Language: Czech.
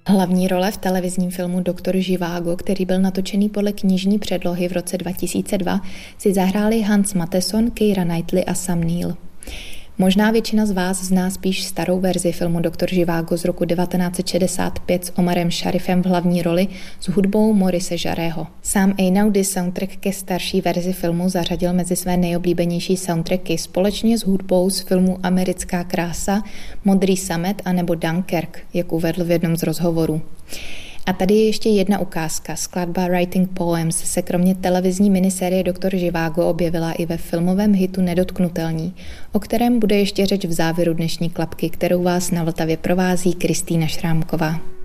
Hlavní role v televizním filmu Doktor Živago, který byl natočený podle knižní předlohy v roce 2002, si zahráli Hans Matheson, Keira Knightley a Sam Neill. Možná většina z vás zná spíš starou verzi filmu Doktor Živago z roku 1965 s Omarem Sharifem v hlavní roli s hudbou Maurice Jarreho. Sám Einaudi soundtrack ke starší verzi filmu zařadil mezi své nejoblíbenější soundtracky společně s hudbou z filmu Americká krása, Modrý samet a nebo Dunkirk, jak uvedl v jednom z rozhovorů. A tady je ještě jedna ukázka. Skladba Writing Poems se kromě televizní minisérie Doktor Živago objevila i ve filmovém hitu Nedotknutelní, o kterém bude ještě řeč v závěru dnešní klapky, kterou vás na Vltavě provází Kristýna Šrámková.